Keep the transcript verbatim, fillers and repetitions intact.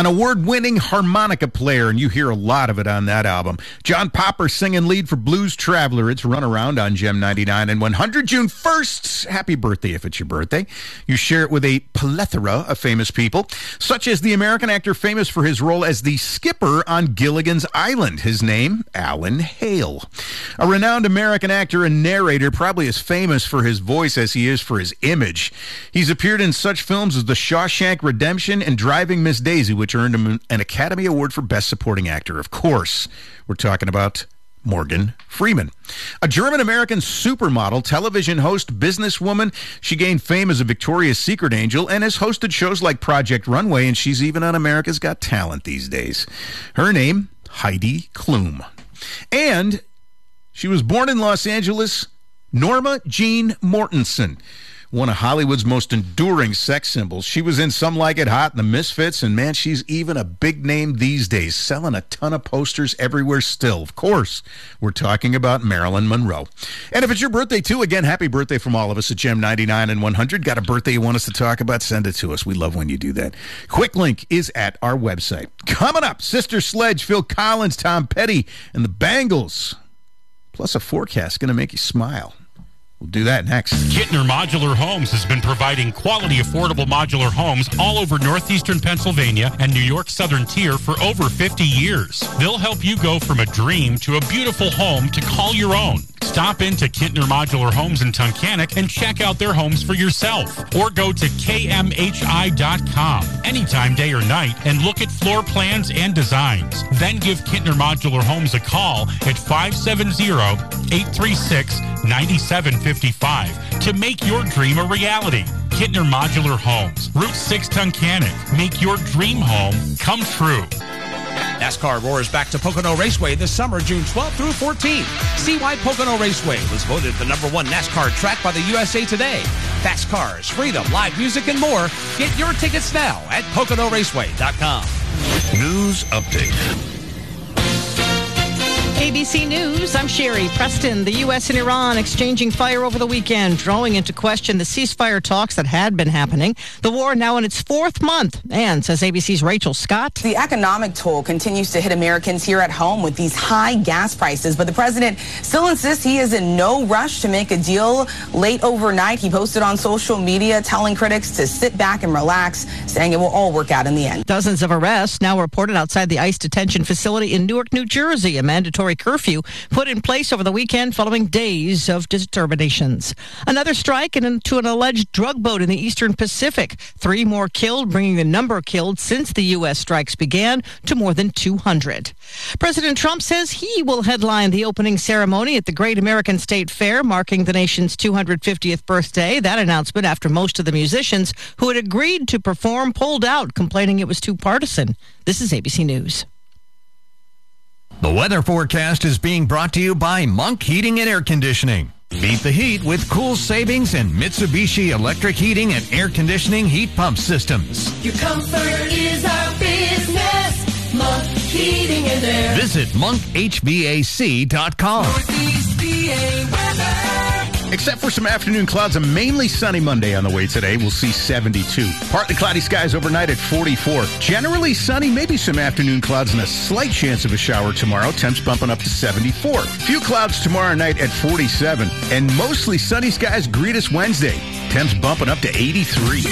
an award-winning harmonica player, and you hear a lot of it on that album. John Popper singing lead for Blues Traveler. It's Run Around on Gem ninety-nine and one hundred. June first, happy birthday if it's your birthday. You share it with a plethora of famous people, such as the American actor famous for his role as the skipper on Gilligan's Island. His name, Alan Hale. A renowned American actor and narrator, probably as famous for his voice as he is for his image. He's appeared in such films as The Shawshank Redemption and Driving Miss Daisy, which earned him an Academy Award for Best Supporting Actor. Of course, we're talking about Morgan Freeman. A German-American supermodel, television host, businesswoman. She gained fame as a Victoria's Secret angel and has hosted shows like Project Runway, and she's even on America's Got Talent these days. Her name, Heidi Klum. And she was born in Los Angeles, Norma Jean Mortensen, one of Hollywood's most enduring sex symbols. She was in Some Like It Hot and The Misfits, and man, she's even a big name these days, selling a ton of posters everywhere still. Of course, we're talking about Marilyn Monroe. And if it's your birthday, too, again, happy birthday from all of us at Gem ninety-nine and one hundred. Got a birthday you want us to talk about? Send it to us. We love when you do that. Quick link is at our website. Coming up, Sister Sledge, Phil Collins, Tom Petty, and the Bangles. Plus a forecast going to make you smile. We'll do that next. Kittner Modular Homes has been providing quality, affordable modular homes all over northeastern Pennsylvania and New York's southern tier for over fifty years. They'll help you go from a dream to a beautiful home to call your own. Stop into Kittner Modular Homes in Tunkhannock and check out their homes for yourself. Or go to K M H I dot com anytime, day or night, and look at floor plans and designs. Then give Kittner Modular Homes a call at five seven zero, eight three six, nine seven five five to make your dream a reality. Kittner Modular Homes, Route six Tunkhannock. Make your dream home come true. NASCAR roars back to Pocono Raceway this summer, June twelfth through fourteenth. See why Pocono Raceway was voted the number one NASCAR track by the U S A Today. Fast cars, freedom, live music, and more. Get your tickets now at Pocono Raceway dot com. News update. A B C News, I'm Sherry Preston. The U S and Iran exchanging fire over the weekend, drawing into question the ceasefire talks that had been happening. The war now in its fourth month, and says A B C's Rachel Scott. The economic toll continues to hit Americans here at home with these high gas prices, but the president still insists he is in no rush to make a deal. Late overnight, he posted on social media telling critics to sit back and relax, saying it will all work out in the end. Dozens of arrests now reported outside the ICE detention facility in Newark, New Jersey. A mandatory curfew put in place over the weekend following days of determinations. Another strike into an alleged drug boat in the Eastern Pacific. Three more killed, bringing the number killed since the U S strikes began to more than two hundred. President Trump says he will headline the opening ceremony at the Great American State Fair, marking the nation's two hundred fiftieth birthday. That announcement after most of the musicians who had agreed to perform pulled out, complaining it was too partisan. This is A B C News. The weather forecast is being brought to you by Monk Heating and Air Conditioning. Beat the heat with cool savings and Mitsubishi electric heating and air conditioning heat pump systems. Your comfort is our business. Monk Heating and Air. Visit monk H V A C dot com. Northeast P A weather. Except for some afternoon clouds, a mainly sunny Monday on the way today. We'll see seventy-two. Partly cloudy skies overnight at forty-four. Generally sunny, maybe some afternoon clouds and a slight chance of a shower tomorrow. Temps bumping up to seventy-four. Few clouds tomorrow night at forty-seven. And mostly sunny skies greet us Wednesday. Temps bumping up to eighty-three.